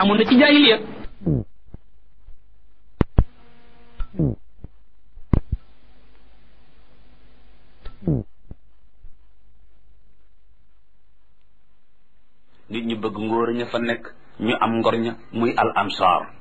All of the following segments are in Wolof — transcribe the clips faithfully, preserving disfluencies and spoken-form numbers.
amoon na ci jaahiliya nit ñu bëgg ngóor ña fa nekk ñu am ngor ña muy al ansar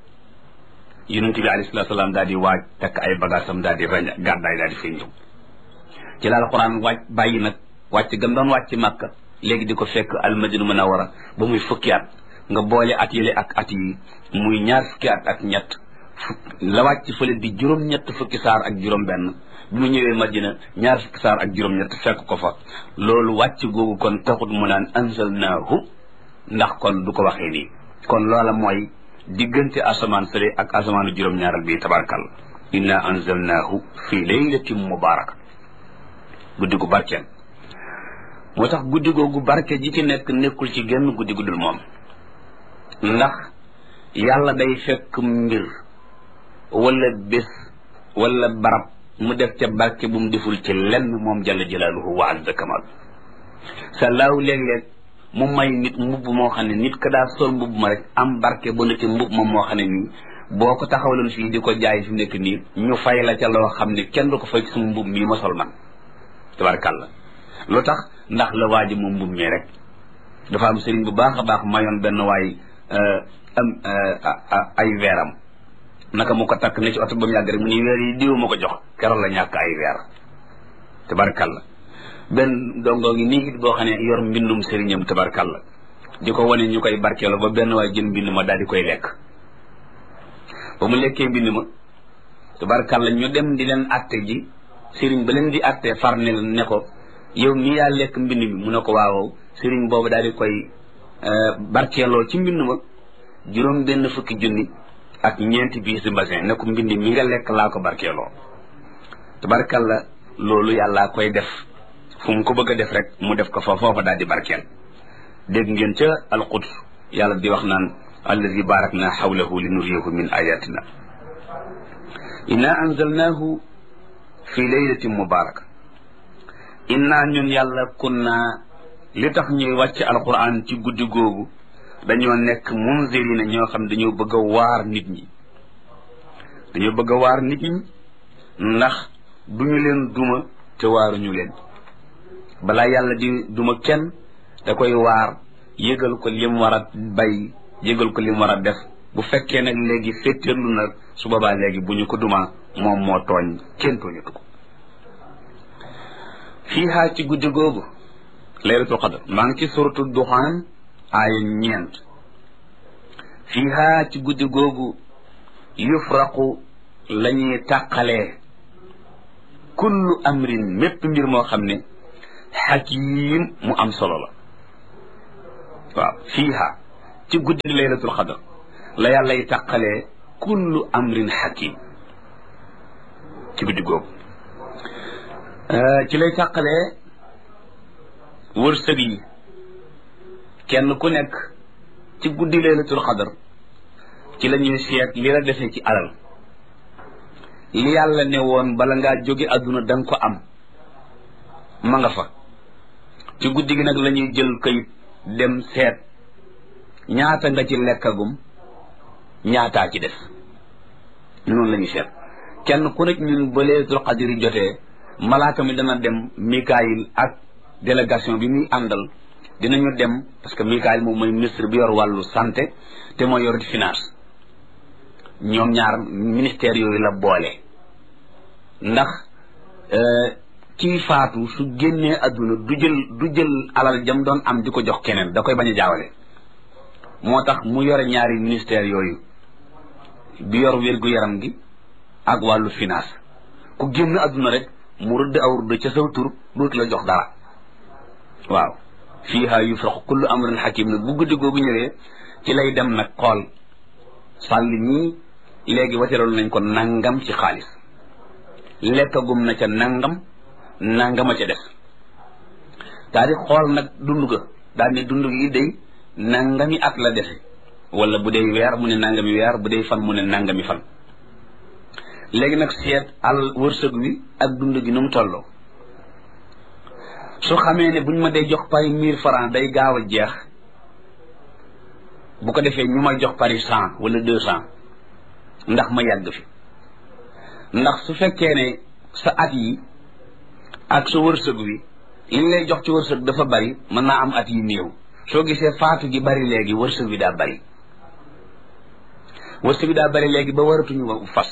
yonent bi alayhi salaatu salaam daal di waaj takk ay bagaasam daal di rañ gàddaay daal di fay ñëw ci la alxuraan wàcc bàyyi nag wàcc gam doon wàcc Makka léegi di ko fekk almadina munawara ba muy fukki at nga boole at yële ak at yi muy ñaar fukki at ak ñett fukk la wàcc fële di juróom-ñett fukki saar ak juróom-benn bi mu ñëwee Madina ñaar fukki saar ak juróom-ñett fekk ko fa loolu wàcc googu kon taxut mu naan anzalnaahu ndax kon du ko waxee nii kon loola mooy diggante asamaan sële ak asamaanu juróom-ñaaral bi tabarakalla inna anzalnaahu fi laylatin mubaraka guddi gu barkeel moo tax guddi googu barke ji ci nekk nekkul ci genn guddi guddul moom ndax yàlla day fekk mbir wala bés wala barab mu def ca barke bu mu deful ci lenn moom jalla jalaaluhu wa azza kamal sa laaw léeg-léeg mu may nit mbubb moo xam ne nit ka daa sol mbubb ma rek am barke bu ne ci mbubb moom moo xam ne nii boo ko taxawaloon fii di ko jaay fi nekk nii ñu fay la ca loo xam ne kenn du ko fay ci sama mbubb mii ma sol man tabarakàllah lu tax ndax la waaji moom mbubb mi rek dafa am sëriñ bu baax a baax mayoon benn waay am ay weeram naka mu ko takk ne ci oto ba mu yàgg rek mu ni weer yi diw ma ko jox keroog la ñàkk ay weer tabarakàllah benn dongo ngi nii it boo xam ne yor mbindum sëriñam tabarakàllah di ko wane ñu koy barkeeloo ba benn waay jël mbind ma daal di koy lekk ba mu lekkee mbind ma tabarakàllah ñu dem di leen atte ji sëriñ ba leen di atte far ne ne ko yow mii yaa lekk mbind mi mu ne ko waaw sëriñ boobu daal di koy barkeeloo ci mbind ma juróom benn fukki junni ak ñeenti biis di mbasin ne ko mbind mi nga lekk laa ko barkeeloo tabarakàllah loolu yàllaa koy def fu mu ko bëgg a def rek mu def ko fa foofa daal di barkeel dégg ngeen ca alquds yàlla di wax naan allazi barakna xawlahu li nuriyahu min ayatina inna anzalnahu fi laylatin mubaraka inna ñun yàlla kunna li tax ñuy wàcc alquran ci guddi googu dañoo nekk munzirina ñoo xam dañoo bëgg a waar nit ñi dañoo bëgg a waar nit ñi ndax duñu leen duma te waaruñu leen balaa yàlla di duma kenn da koy waar yëgal ko lim war a bay yëgal ko lim war a def bu fekkee nag léegi féttéerlu nag su boobaa léegi bu ñu ko duma moom moo tooñ kenn tooñatu ko fiihaa ci guddi googu laylatul qadr maa ngi ci suratu duxaan aaya ñeent fiihaa ci guddi googu yufraqu la ñuy tàqalee kullu amrin mépp mbir moo xam ne xakiim mu am solo la waaw fiiha ci guddi laylatul xadr la yàllay tàqalee kullu amrin xakiim ci guddi googu ci lay tàqalee wërsëg yi kenn ku nekk ci guddi laylatul xadr ci la ñuy seet li la defee ci alal li yàlla ne woon bala ngaa jóge àdduna danga ko am ma nga fa ci guddi gi nag la ñuy jël kayit dem seet ñaata nga ci lekkagum ñaataa ci def noonu la ñuy seet kenn ku nekk ñun ba laylatul qadr yi jotee malaaka mi dana dem Mikaayil ak délégation bi muy àndal dinañu dem parce que Mikaayil moom mooy ministre bi yor wàllu santé te mooy yor finance ñoom ñaar ministère yooyu la boole ndax kii faatu su génnee adduna du jël du jël alal jam doon am di ko jox keneen da koy bañ a jaawale moo tax mu yore ñaari ministère yooyu bi yor wér-gu-yaram gi ak wàllu finance ku génn adduna rek mu rëdd aw rëdd ca saw tur dootu la jox dara waaw fiiha yufraqu kullu amrin hakim nag bu guddi googu ñëwee ci lay dem nag xool sàlli ñii léegi wateral nañ ko nangam ci xaalis lekkagum na ca nangam nangama ca des daal di xool nag dund ga daal ne dund gi day nangami at la defe wala bu dee weer mu ne nangami weer bu dee fan mu ne nangami fan léegi nag seet al wërsëg wi ak dund gi nu mu tolloo su xamee ne buñ ma day jox pay mille francs day gaaw a jeex bu ko defee ñu may jox pari cent wala deux cent ndax ma yàgg fi ndax su fekkee ne sa at yi ak sa wërsëg wi liñ lay jox ci wërsëg dafa bari mën naa am at yi néew soo gisee faatu gi bari léegi wërsëg wi daa bari wërsëg wi daa bari léegi ba waratuñu fas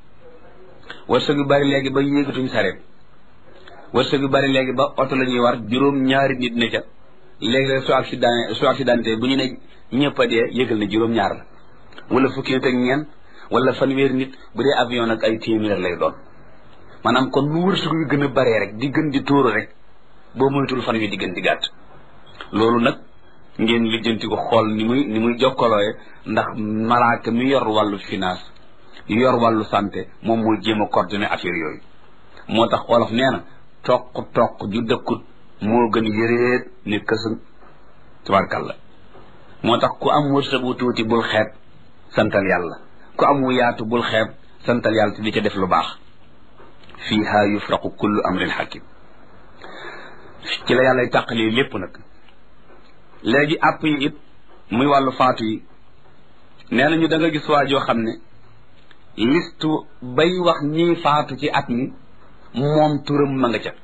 wërsëg wi bari léegi ba yéegatuñ sareet wërsëg wi bari léegi ba oto la ñuy war juróom ñaari nit ne ca léegi su accident su accidenté bu ñu ne ñëpp a dee yëgal ne juróom ñaar la wala fukki nit ak ñeent wala fanweeri nit bu dee avion nag ay téeméer lay doon maanaam kon lu wërsëg yu gën a baree rek di gën di tóoru rek boo moytul fan wi di gën di gàtt loolu nag ngeen lijjanti ko xool ni muy ni muy jokkalooye ndax malaaka mi yor wàllu finance yor wàllu santé moom mooy jéem a coordonné affaire yooyu moo tax olof nee na toq toq ju dëkkut moo gën yëreet ne kësën tabarkalla moo tax ku am wërsëg wu tuuti bul xeeb santal yàlla ku am wu yaatu bul xeeb santal yàlla te di ca def lu baax fiiha yufraqu kullu amrin hakim ci la yàllay tàqalee lépp nag léegi àpp yi it muy wàllu faatu yi nee nañu da nga gis waa joo xam ne listu bay wax ñii faatu ci at mi moom turam ma nga ca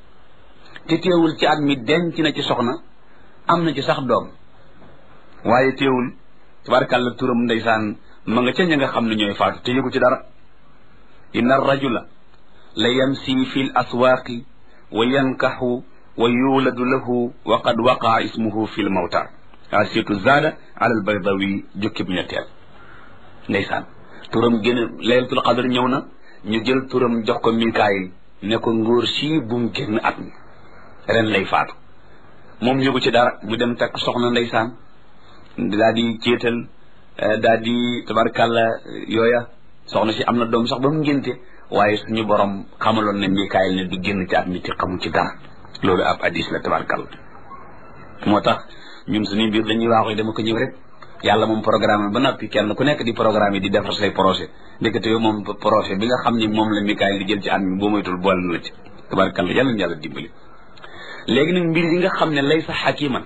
te teewul ci at mi denc na ci soxna am na ci sax doom waaye teewul tabarkàlla turam ndeysaan ma nga ca ña nga xam ne ñooy faatu te yëgu ci dara inna rajula la yamsi fi l aswaaqi wa yankaxu wa yuuladu lahu wa qad waqaa ismuhu fi l mawta asitu zaada ala al baydawi jukki bu ñetteel ndeysaan turam gën a laylatul qadr ñëw na ñu jël turam jox ko mikaayil ne ko ngóor sii bum génn at mi ren lay faatu moom yëgu ci dara mu dem takk soxna ndeysaan daa di céetal daa di tabarkàlla yooya soxna si am na doom sax ba mu ngénte waaye suñu borom xamaloon ne mikaayil ne du génn ci at mi te xamu ci dara loolu ab hadis la tabarkàlla moo tax ñun suñu mbir dañuy waaxu dama ko ñëw rek yàlla moom programme ba noppi kenn ku nekk di programme yi di defar say projet ndekete yow moom projet bi nga xam ni moom la mikaayil di jël ci at mi boo moytul boole na la ci tabarkàlla yàlla na yàlla dimbali léegi nag mbir yi nga xam ne lay sa xakiman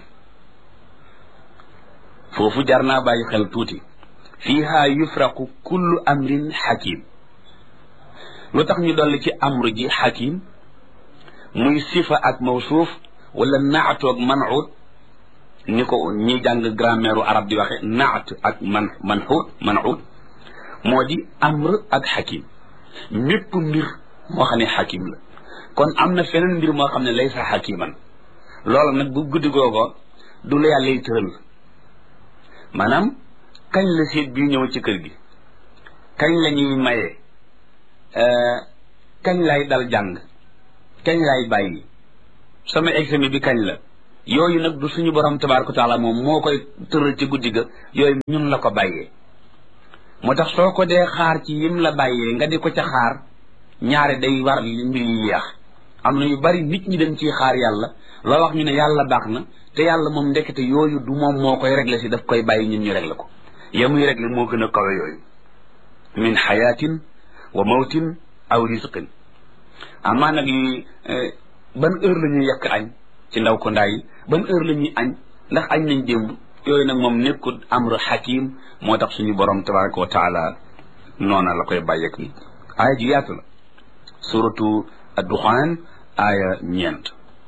foofu jar naa bàyyi xel tuuti fiiha yufraqu kullu amrin xakim lu tax ñu dolli ci amru ji xakim muy sifa ak mawsuuf wala naatu ak man'ut ni ko ñi jàng grammaire u arab di waxe naat ak man manxut man'ut moo di amr ak xakim mépp mbir moo xam ne xakim la kon am na feneen mbir moo xam ne laysa xakiman loolu nag bu guddi googo du la yàlla lay tëral maanaam kañ la seet bii ñëw ci kër gi kañ la ñuy maye kañ lay dal jàng kañ lay bàyyi sama examen bi kañ la yooyu nag du suñu borom tabaaraka wa taala moom moo koy tëral ci guddi ga yooyu ñun la ko bàyyee moo tax soo ko dee xaar ci yim la bàyyee nga di ko ca xaar ñaare day war mbir yi yeex am na yu bari nit ñi dañ ciy xaar yàlla loo wax ñu ne yàlla baax na te yàlla moom ndekete yooyu du moom moo koy régler si daf koy bàyyi ñun ñu régler ko ya muy régler moo gën a kawe yooyu min xayaatin wa mawtin aw risqin amaa nag yi ban heure la ñuy yekk añ ci ndaw ko ndaa yi ban heure la ñuy añ ndax añ nañ démb yooyu nag moom nekkul amru hakim moo tax suñu borom tabaraka wa taala noona la koy bàyyeeg ni aaya ji yaatu la suratu ad-duxaan aaya ñeent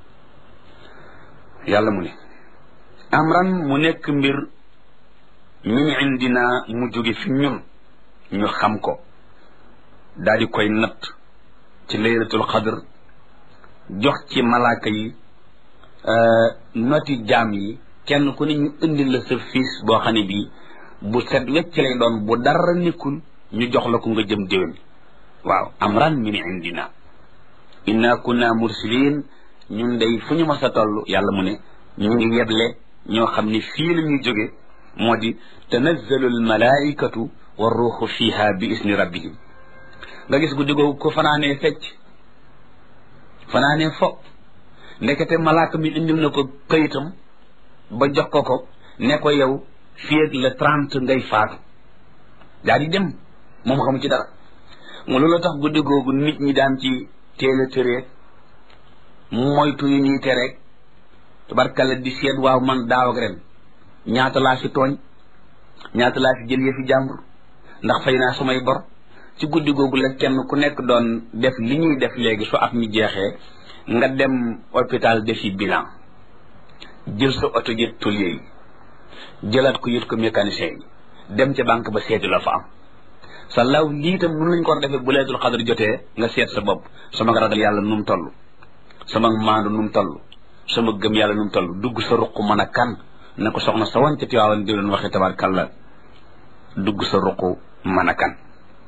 yàlla mu ne amran mu nekk mbir min indina mu jóge fi ñun ñu xam ko daal di koy natt ci laylatul qadr jox ci malaaka yi noti jaam yi kenn ku ne ñu indil la sa fiis boo xam ne bii bu set wecc lay doon bu dara nekkul ñu jox la ko nga jëm déwén waaw amran min indina inna kunna mursilin ñun day fu ñu mas a toll yàlla mu ne ñu ngi yeble ñoo xam ne fii la ñuy jóge moo di tanazzalu al malaikatu wa ruuxu fiha bi isni rabbihim nga gis guddi googu ko fanaanee fecc fanaanee fo ndekete malaaka mi indil na ko kayitam ba jox ko ko ne ko yow fii ak le trente ngay faatu daa di dem moom xamu ci dara mu loolu tax guddi googu nit ñi daan ci teel a tëreeg moytu yu ñuy tereeg tabarkalla di seet waaw man daaw ak ren ñaata laa fi tooñ ñaata laa fi jël yëfi jàmbur ndax fay naa samay bor ci guddi googu la kenn ku nekk doon def li ñuy def léegi su at mi jeexee nga dem hôpital defi bilan jël sa oto yët tôlier yi jëlaat ko yët ko mécanicien yi dem ca banque ba seeti la fa am sa law lii tam nun lañ ko war defee bu laylatul xadar jotee nga seet sa bopp sama ragal yàlla nu mu toll sama maandu nu mu toll sama gëm yàlla nu mu toll dugg sa ruq mën a kan na ko soxna sa wan ca Tiwaawan di leen waxee tabarkàlla dugg sa ruq mën a kan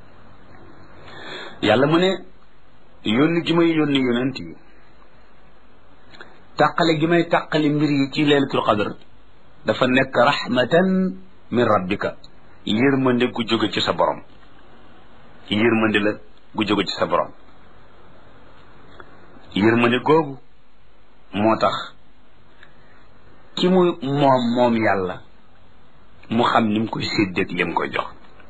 yàlla mu ne yónni gi may yónni yonent yi tàqale gi may tàqale mbir yi ci laylatul qadr dafa nekk rahmatan min rabbika yërmande gu jóge ci sa borom yërmande la gu jóge ci sa borom yërmande googu moo tax ki mu moom moom yàlla mu xam ni mu koy séddeeg li mu koy jox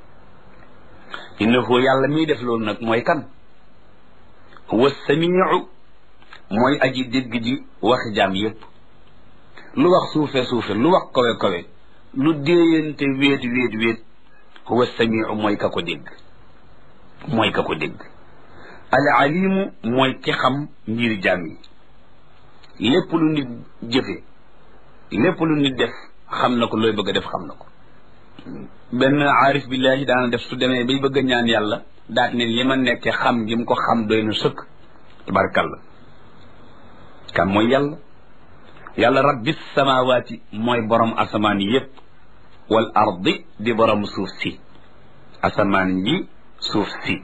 innahu yàlla miy def loolu nag mooy kan huwa samiu mooy aji dégg ji waxi jaam yépp lu wax suufe suufe lu wax kawe kawe lu déeyante wéet wéet wéet huwa samiu mooy ka ko dégg mooy ka ko dégg al alimu mooy ki xam mbiri jaam yi lépp lu nit jëfe lépp lu nit def xam na ko looy bëgg a def xam na ko benn aarif billahi daana def su demee bay bëgg a ñaan yàlla daat ne li ma nekke xam ngi mu ko xam doy na sëkk tabarakalla kan mooy yàlla yàlla rabbis samawaati mooy borom asamaan yi yépp wal ardi di borom suuf si asamaan yi suuf si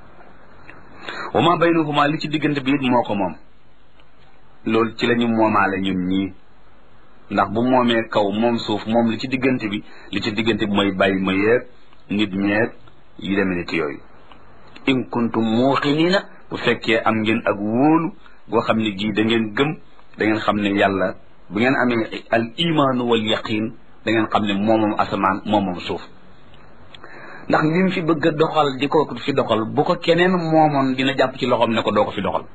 wa ma baynahuma li ci diggante bi it moo ko moom loolu ci la ñu moomaale ñun ñii ndax bu moomee kaw moom suuf moom li ci diggante bi li ci diggante bi mooy bàyyi ma yeeg nit ñeeg yu demee ni ci yooyu in kuntum muuqiniina bu fekkee am ngeen ak wóolu goo xam ne gii da ngeen gëm da ngeen xam ne yàlla bu ngeen amee al imaanu wal yaqin da ngeen xam ne moomoom asamaan moomoom suuf ndax li mu fi bëgg a doxal di ko fi doxal bu ko keneen moomoon dina jàpp ci loxoom ne ko doo ko fi doxal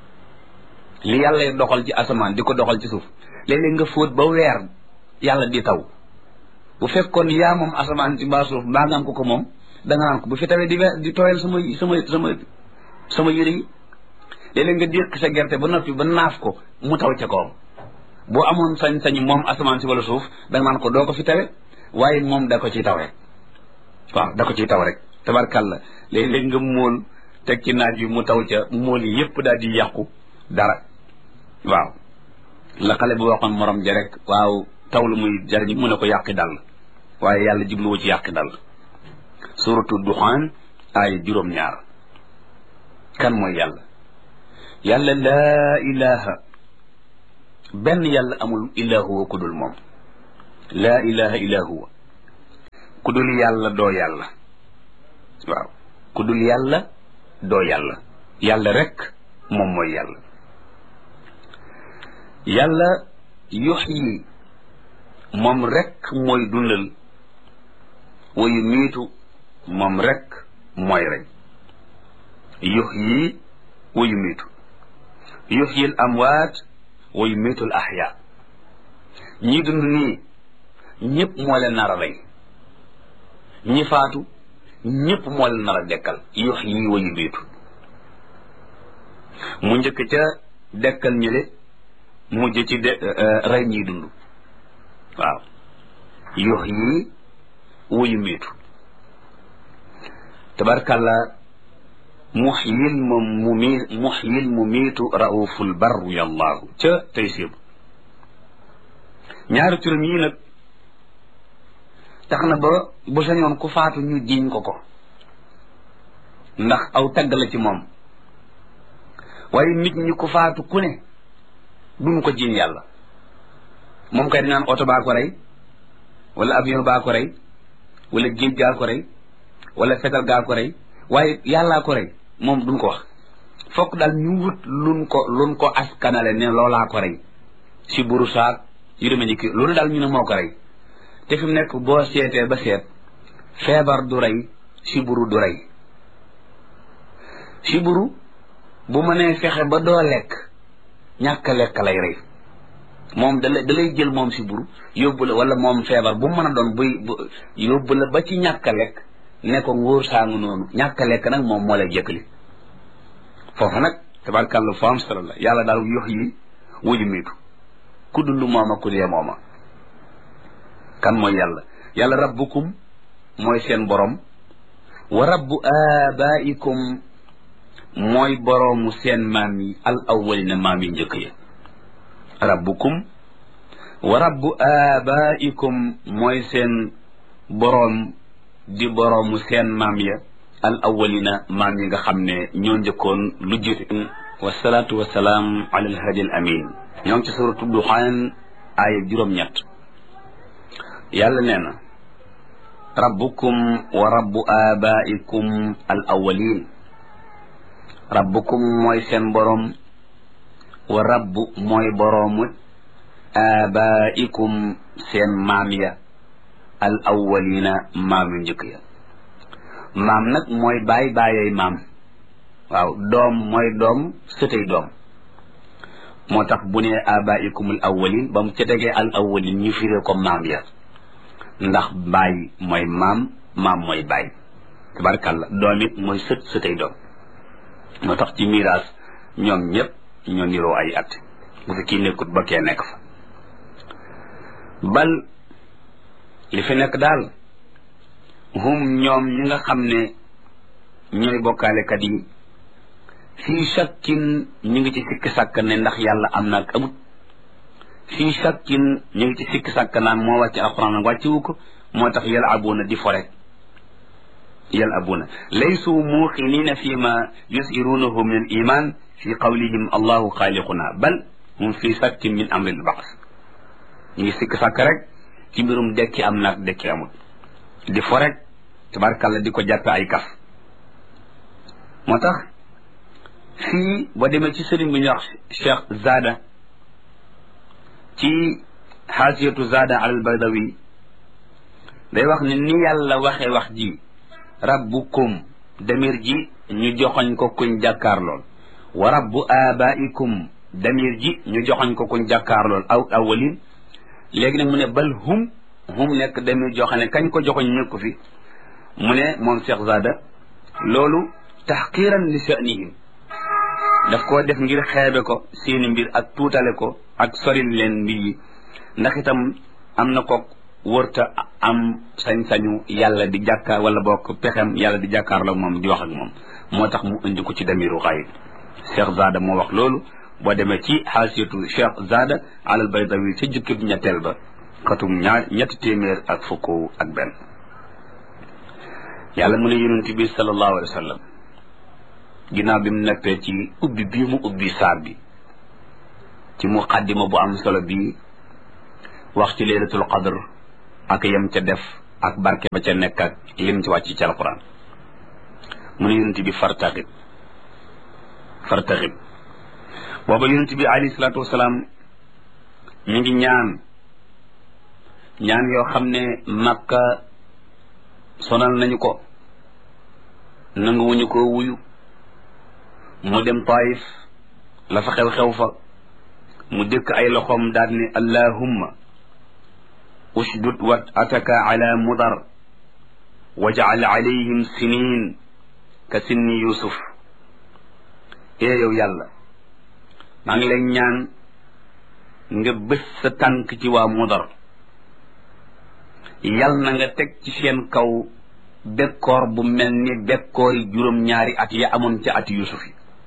li yàlla doxal ci asamaan di ko doxal ci suuf léeg-léeg nga fóot ba weer yàlla di taw bu fekkoon yaa moom asamaan ci mbaa suuf mbaa nga am ko ko moom da nga naan ko bu fi tawee di weer di tooyal sama sama sama sama yëre yi léeg-léeg nga déq sa gerte ba noppi ba naaf ko mu taw ca kawam boo amoon sañ-sañ moom asamaan si wala suuf da nga naan ko doo ko fi tawe waaye moom da ko ciy taw rek waaw da ko ciy taw rek tabarkàlla léeg-léeg nga móol teg ci naaj bi mu taw ca móol yi yépp daal di yàqu dara waaw la xale bu waxoon morom ja rek waaw taw lu muy jariñ mu ne ko yàqi dal waaye yàlla jubluwu ci yàqi dal suratu duxaan ay juróom-ñaar kan mooy yàlla yàlla laa ilaha benn yàlla amul illa huwa ku dul moom laa ilaha illa huwa ku dul yàlla doo yàlla waaw ku dul yàlla doo yàlla yàlla rek moom mooy yàlla yàlla yuxyi moom rek mooy dundal wa yumiitu moom rek mooy rey yuxyi wa yumiitu yuxyi al amwaat wa yumiitu al axyaa ñi dund nii ñëpp moo leen nar a rey ñi faatu ñëpp moo leen nar a dekkal yuxyi wa yumiitu mu njëkk ca dekkal ñële mujj ci de rey ñiy dund waaw yuxyi wa yumiitu tabarkàlla muxyil moom mu mi muxyil mu miitu rauful barru yallaahu ca tey séebu ñaari turam yii nag tax na ba bu sañoon ku faatu ñu jiiñ ko ko ndax aw tagg la ci moom waaye nit ñi ku faatu ku ne duñ ko jiiñ yàlla moom kay dinaan oto baa ko rey wala avion baa ko rey wala géej gaa ko rey wala fetal gaa ko rey waaye yàllaa ko rey moom duñ ko wax fokk daal ñu wut luñ ko luñ ko askanale ne loolaa ko rey si buru saak yu demee ni kii loolu daal ñu ne moo ko rey te fi mu nekk boo seetee ba seet feebar du rey si buru du rey si buru bu mënee fexe ba doo lekk ñàkk lekk lay rey moom da lay da lay jël moom si buru yóbbu la wala moom feebar bu mën a doon buy bu yóbbu la ba ci ñàkk a lekk ne ko ngóor saangu noonu ñàkk a lekk nag moom moo lay jëkkali foofu nag tabarkàlla fa am solo la yàlla daal yox yi wuju miitu ku dund mooma ku dee mooma kan mooy yàlla yàlla rabbukum mooy seen borom wa rabbu abaikum mooy boroomu seen maam yi al awwalina maam yi njëkk ya rabbukum wa rabbu abaikum mooy seen boroom di boroomu seen maam ya al awwalina maam yi nga xam ne ñoo njëkkoon lu jiitu wasalaatu wasalaam ala alhadi al amin ñoo ngi ci suratu duxaan aaya juróom-ñett yàlla nee na rabbukum wa rabbu abaikum al awwalin rabbukum mooy seen boroom wa rabbu mooy boroomu abaikum seen maam ya al awwalina maam yu njëkk ya maam nag mooy baay baayay maam waaw doom mooy doom sëtay doom moo tax bu ne abaikum al awwalin ba mu ca tegee al awwalin ñu firee ko maam ya ndax baay mooy maam maam mooy baay tabarkàlla doom it mooy sët sëtay doom moo tax ci miraas ñoom ñëpp ñoo niroo ay at bu fi kii nekkut ba kee nekk fa bal li fi nekk daal hum ñoom ñi nga xam ne ñooy bokkaalekat yi fii shakkin ñu ngi ci sikki sàkk ne ndax yàlla am na ak amut fii shakkin ñu ngi ci sikki sàkk naan moo wàcc alquran ak wàccewu ko moo tax yal abuna di fo rek yal abuna laysu muuqinina fi ma yusirunahu min al iman fi qawlihim allahu xaaliquna bal hum fi shakkin min amri al baas ñu ngi sikki sàkk rek ci mbirum dekki am naag dekki amut di fo rek tabarkàlla di ko jàppe ay kaf moo tax fii boo demee ci sëriñ bi ñu wax Cheikh Zada ci xaasiyatu Zada al Baydawi day wax ne ni yàlla waxee wax ji rabbukum damir ji ñu joxoñ ko kuñ jàkkaar lool wa rabbu abaikum damir ji ñu joxoñ ko kuñ jàkkaar lool aw awalin léegi nag mu ne bal hum hum nekk damir joxe ne kañ ko joxoñ nekku fi mu ne moom Cheikh Zada loolu taxqiran li sha'nihim daf koo def ngir xeebe ko seeni mbir ak tuutale ko ak soril leen mbir yi ndax itam am na ko wërta am sañ-sañu yàlla di jàkkaar wala bokk pexem yàlla di jàkkaar la moom di wax ak moom moo tax mu indi ko ci damiru xayib Cheikh Zada moo wax loolu boo demee ci xaasiyatu Cheikh Zada alal Baydawi ca jukkib ñetteel ba xatum ñaar ñetti téeméer ak fukk ak benn yàlla mu ne yonent bi sallallahu alayhi wa sallam ginnaaw bi mu nekkee ci ubbi bii mu ubbi saar bi ci muqaddima bu am solo bii wax ci laylatul qadr ak yem ca def ak barke ba ca nekk ak lim ci wàcc ci alquran mu ne yonent bi fartaxib fartaxib booba yonent bi alayhi salaatu wasalaam mi ngi ñaan ñaan yoo xam ne makka sonal nañu ko nanguwuñu ko wuyu mu dem taif la fa xew-xew fa mu dëkk ay loxoom daal ne allahumma ushdud wat ataka ala mudar waj'al alayhim sinin ka sinni yusuf ee yow yàlla maa ngi lay ñaan nga bés sa tànk ci waa mudar yal na nga teg ci seen kaw bekkoor bu mel ni bekkoor yi juróom-ñaari at ya amoon ca ati yusuf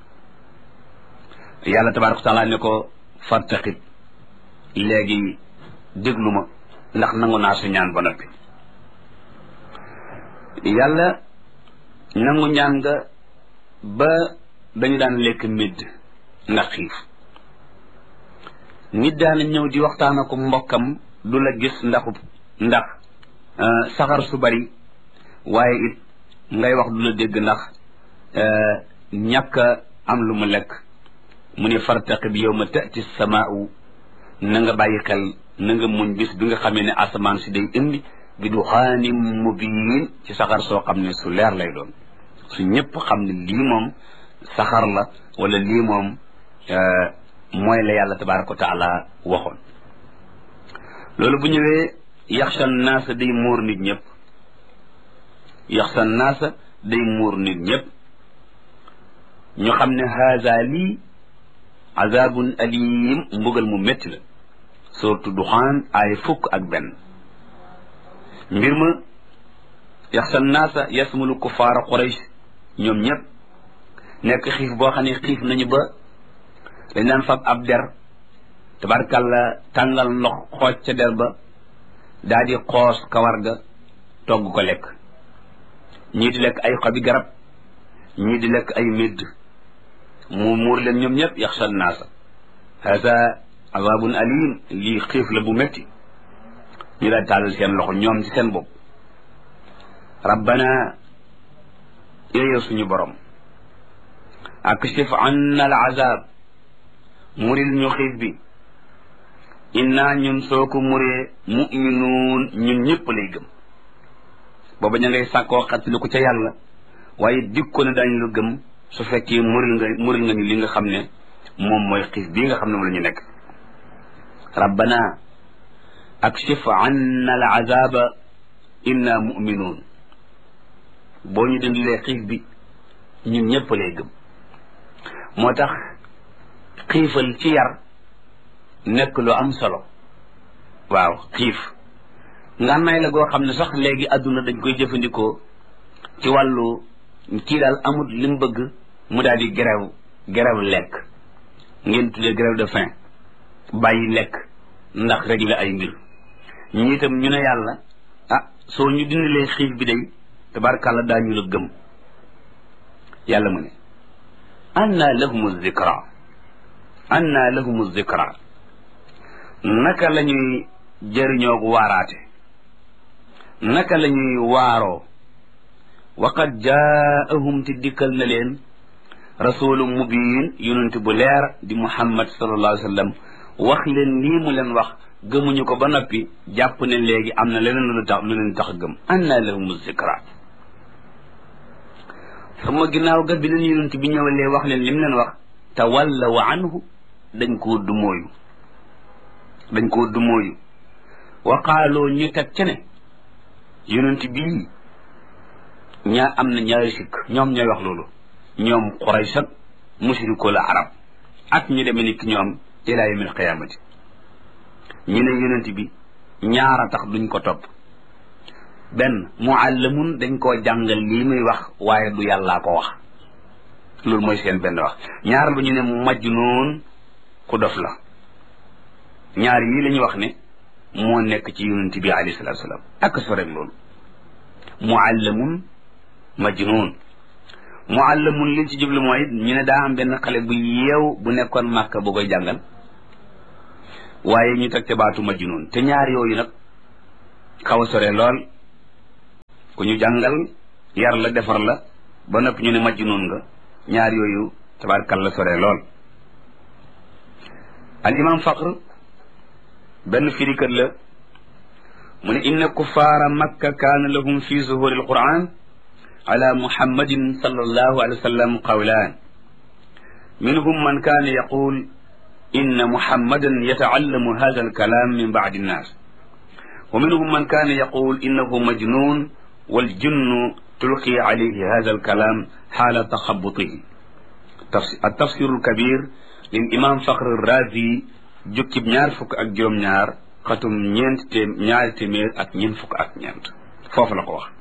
yi yàlla tabaaraka wa taala ne ko fartaqib léegi déglu ma ndax nangu naa sa ñaan ba noppi yàlla nangu ñaan nga ba dañu daan lekk médd ndax xiif nit daana ñëw di waxtaan ak mbokkam du la gis ndaxu ndax saxar su bari waaye it ngay wax du la dégg ndax ñàkk am lu mu lekk mu ne fartaqib yawma ta'ti samaa'u na nga bàyyi xel na nga muñ bis bi nga xamee ne asamaan si day indi bi duxaanim mubiin ci saxar soo xam ne su leer lay doon su ñëpp xam ne lii moom saxar la wala lii moom mooy la yàlla tabaaraka wa taala waxoon loolu bu ñëwee yaxsha naasa day muur nit ñëpp yaxsha naasa day muur nit ñëpp ñu xam ne haza lii azabun alim mbugal mu métti la suratu duxaan ay fukk ak benn mbir ma yaxsha naasa yasmulu kufaara quraysh ñoom ñëpp nekk xiif boo xam ne xiif nañu ba dañ daan fab ab der tabarkàlla tàngal ndox xooj ca der ba daa di xoos kawar ga togg ko lekk ñii di lekk ay xobi garab ñii di lekk ay médd mu muur leen ñoom ñëpp yaxsha naasa hasa azabun alim lii xiif la bu métti ñu daal tàllal seen loxo ñoom ci seen bopp rabbana yooyu suñu borom akshif anna al azab muril ñu xiif bi inna ñun soo ko muree muminuun ñun ñëpp lay gëm booba ña ngay sàkkoo xattali ko ca yàlla waaye dikko ne daañu la gëm su fekkee muril nga muril nga ñu li nga xam ne moom mooy xiif bii nga xam ne moom la ñu nekk rabbana akshif anna al azaba inna muminuun boo ñu dindilee xiif bi ñun ñëpp lay gëm moo tax xiifal ci yar nekk lu am solo waaw xiif ngànnaay la goo xam ne sax léegi adduna dañ koy jëfandikoo ci wàllu kii daal amut li mu bëgg mu daal di grève grève lekk ngeen tuddee grève de faim bàyyi lekk ndax régler ay mbir ñi itam ñu ne yàlla ah soo ñu dindilee xiif bi day tabarkàlla daañu la gëm yàlla mu ne anna lahumu zikra anna lahumu zikra naka la ñuy jëriñoo waaraate naka la ñuy waaroo waqad jaahum te dikkal na leen rasulun mubin yonent bu leer di muhammad sallallahu alayhi wa sallam wax leen lii mu leen wax gëmuñu ko ba noppi jàpp ne léegi am na leneen lu tax lu leen tax gëm anna lahumu zikra sama ginnaaw ga bi leen yonent bi ñëwalee wax leen li mu leen wax tawallaw anhu dañ koo dumóoyu dañ koo dumóoyu wa qaaloo ñu teg ca ne yonent bii ñaa am na ñaari sikk ñoom ñooy wax loolu ñoom Quraysh ak mushrikoo la arab ak ñu demee ni ki ñoom ilaa yawmil qiyaamati ñu ne yonent bi ñaara tax duñ ko topp benn muallamun dañ koo jàngal lii muy wax waaye du yàllaa ko wax loolu mooy seen benn wax ñaar ba ñu ne majnuun ku dof la ñaar yii la ñu wax ne moo nekk ci yonent bi alayhi salaatu salaam ak so rek loolu muallamun majnuun muallamun liñ ci jublu mooy ñu ne daa am benn xale bu yeew bu nekkoon màkka bu koy jàngal waaye ñu teg te baatu majnuun te ñaar yooyu nag xaw a sore lool ku ñu jàngal yar la defar la ba noppi ñu ne majnuun nga ñaar yooyu tabaarkalla sore lool al imam faqr benn firikat la mu ne inna kuffaara makka kaana lahum fi zuhuri alquran ala muhammadin sallallahu alayhi wa sallam qawlaan minhum man kaana yaqul inna muhammadan yata'allamu hadha alkalam min ba'di annas wa minhum man kaana yaqul innahu majnun wal jinnu tulqi alayhi hadha alkalam xaala taxabutihi التفسير الكبير للإمام فخر الرازي jukkib ñaar fukk ak juróom ñaar xatum ñeent té ñaari téeméer ak ñeent fukk ak ñeent foofu la ko wax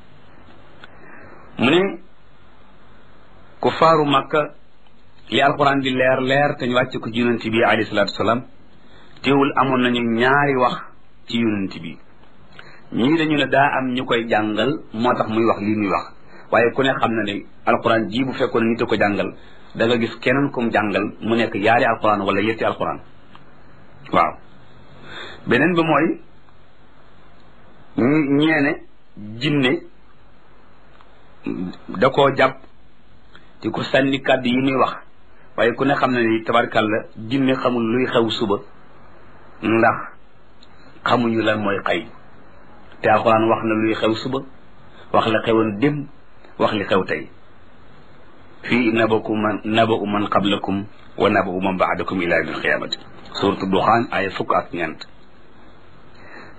mu ne kuffaaru makka li alquran di leer leer te ñu wàcce ko ci yonent bi alayhi salaatu wasalaam teewul amoon nañu ñaari wax ci yonent bi ñii dañu ne daa am ñu koy jàngal moo tax muy wax lii muy wax waaye ku ne xam na ne alquran ji bu fekkoon nit a ko jàngal da nga gis keneen kum jàngal mu nekk yaari alquran wala yetti alquran waaw beneen bi mooy ñeene jinne da koo jàpp di ko sànni kàddu yi muy wax waaye ku ne xam ne ni tabarkàlla jinne xamul luy xew suba ndax xamuñu lan mooy xay te alxuraan wax na luy xew suba wax la xewoon démb wax li xew tey fii nabaku man naba'u man qablakum wa naba'u man ba'dakum ila yawmil qiyaamati suuratu duxaan ay fukk ak ñeent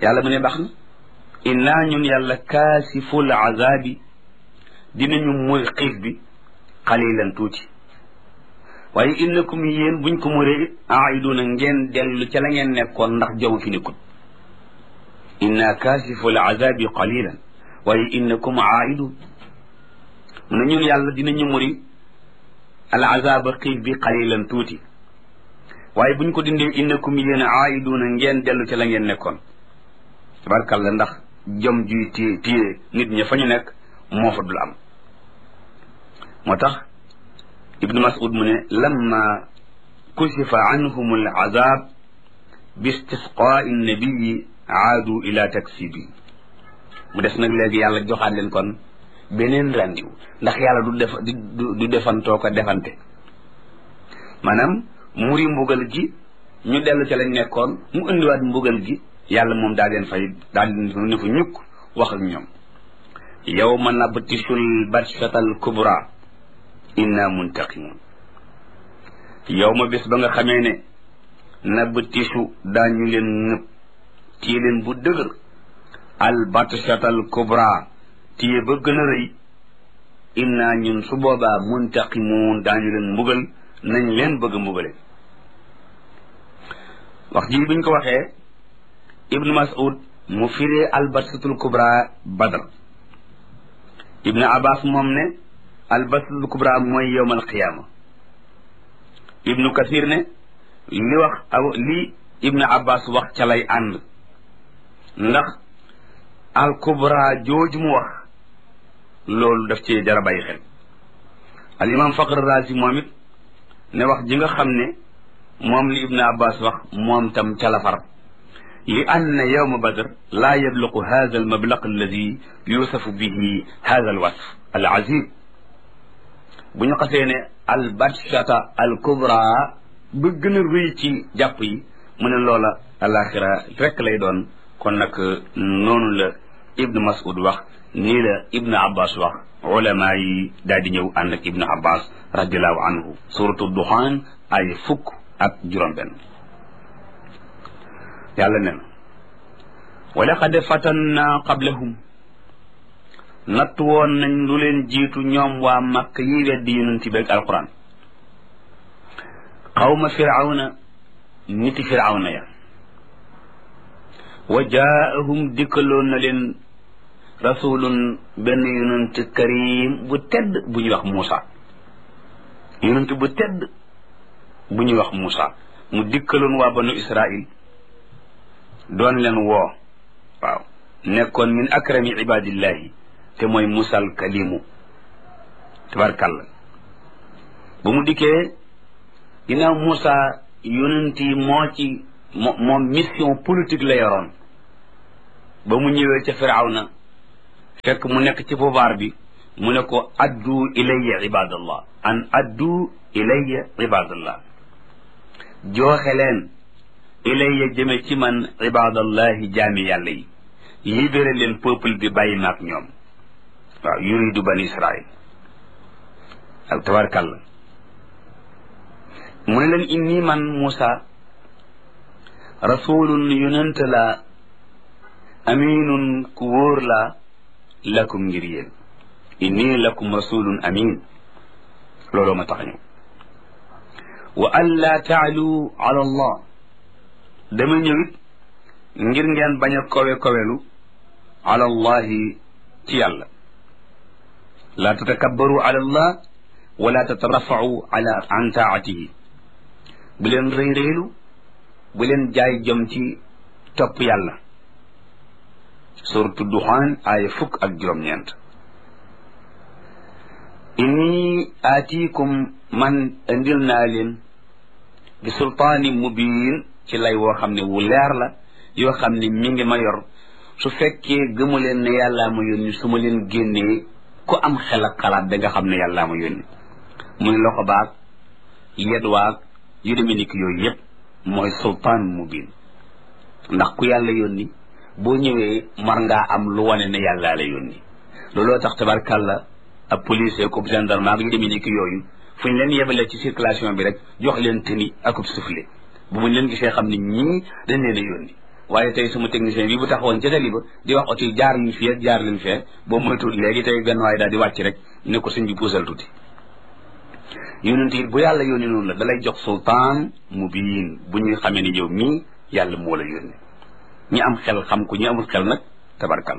yàlla mu ne baax na innaa ñun yàlla kaasiful azaabi dinañu muy xiif bi xalilan tuuti waaye innakum yéen buñ ko muree it aiduna ngeen dellu ca la ngeen nekkoon ndax jaww fi nekkut inna kaasiful azaabi qalilan waaye innakum aidun mu ne ñun yàlla dinañu muri al azaaba xiif bi qalilan tuuti waaye buñ ko dindee innakum yéen aiduna ngeen dellu ca la ngeen nekkoon tabarkalla ndax jom juy téye téye nit ña fa ñu nekk moo fa dul am moo tax ibnu mas'ud mu ne lamma kushifa anhum al azab bi istisqaa'i nabiyi aadu ila taksibi mu des nag léegi yàlla joxaat leen kon beneen randiw ndax yàlla du def du defantoo ko defante maanaam muri mbugal gi ñu dellu ca lañ nekkoon mu indiwaat mbugal gi yàlla moom daa leen fay daa leen ne fa ñukk wax ak ñoom yawma nabtishul batshatal kubra inna muntaqimun yawma bés ba nga xamee ne nabtishu daañu leen nëb téye leen bu dëgër al batshatal kubra téye ba gën a rëy inna ñun su boobaa muntaqimun daañu leen mbugal nañ leen bëgg a mbugale wax ji buñ ko waxee ibnu mas'ud mu firee albatsatul kubra badr ibnu abbas moom ne albatsatul kubra mooy yowmal qiyaama ibnu kasir ne li wax aw li ibnu abbas wax ca lay ànd ndax al kubra jooju mu wax loolu daf ci jara bàyyi xel al imam faqr razi moom it ne wax ji nga xam ne moom li ibnu abbas wax moom tam ca la far li anna yawma badr laa yabluqu hada al mablaq alladi yusafu bihi hada al wasf al azim bu ñu xasee ne al batshata al kubra ba gën a rëy ci jàpp yi mu ne loola alaxira rek lay doon kon nag noonu la ibnu mas'ud wax nii la ibnu abbas wax ulama yi daal di ñëw ànd ak ibnu abbas radiallahu anhu suratu duxaan ay fukk ak juróom benn yàlla nen wa laqad fatanna qablahum natt woon nañ lu leen jiitu ñoom waa màkk yi weddi yonent bi ak alquran xawma firawna niti firawna ya wa jaahum dikkaloon na leen rasulun benn yonent karim bu tedd bu ñuy wax Muusa yonent bu tedd bu ñuy wax Muusa mu dikkaloon waa banu Israil doon leen woo waaw nekkoon min akrami ibadillahi te mooy Muusa al kalimu tabarkalla bu mu dikkee ginnaaw Muusa yonent yi moo ci moom mission politique la yoroon ba mu ñëwee ca Firawna fekk mu nekk ci pouvoir bi mu ne ko addu ilayya ibadallah an addu ilayya ibadallah jooxe leen ilayya jëme ci man ibadallahi jaami yàlla yi libéré leen peuple bi bàyyi naak ñoom waaw yuridu bani israil ak tabarkalla mu ne leen inni man Muusa rasulun yonent la aminun ku wóor la lakum ngir yéen inni lakum rasulun amin looloo ma tax ñëw wa an laa taalu ala allah dama ñëwit ngir ngeen bañ a kowe kowelu ala allahi ci yàlla laa tatakabbaru ala allah wala tatarafau ala an taatihi bu leen rëy rëylu bu leen jaay jom ci topp yàlla suratu duxaan aaya fukk ak juróom-ñeent inni aatikum man indil naa leen bi sultaani mubiin ci lay woo xam ne wu leer la yoo xam ne mi ngi ma yor su fekkee gëmu leen ne yàllaa ma yónni su ma leen génnee ku am xel ak xalaat da nga xam ne yàllaa ma yónni muy loxo baag yed waag yu demee ni ki yooyu yëpp mooy sultaan mubiin ndax ku yàlla yónni boo ñëwee mar ngaa am lu wane ne yàllaa la yónni looloo tax tabarkàlla ab policier ko gendarme ak yu demee ni ki yooyu fu ñu leen yebalee ci circulation bi rek jox leen tëni akub soufflé bu muñ leen gisee xam ne ñii dañ leen a yónni waaye tey sama technicien bi bu taxawoon ca tali ba di wax oto yi jaar leen fii ak jaar leen fee boobu moytuwul léegi tey benn waaye daal di wàcc rek ne ko sëñ bi puusal tuuti. yonent yi bu yàlla yónni noonu la dalay jox sultaan mubiin bu ñuy xamee ni yow mii yàlla moo la yónni ñi am xel xam ko ñi amul xel nag tabarkal.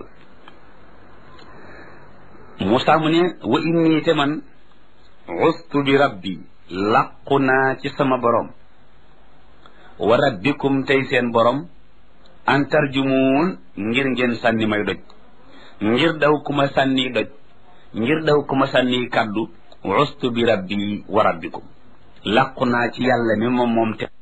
Moussa mu ne wa inni te man ustu bi rabbi làqu naa ci sama borom wa rabbikum tey seen borom an tarjumuun ngir ngeen sànni may doj ngir daw ku ma sànni doj ngir daw ku ma sànni kàddu ustu bi rabbi wa rabbikum làqu naa ci yàlla mi moom moom te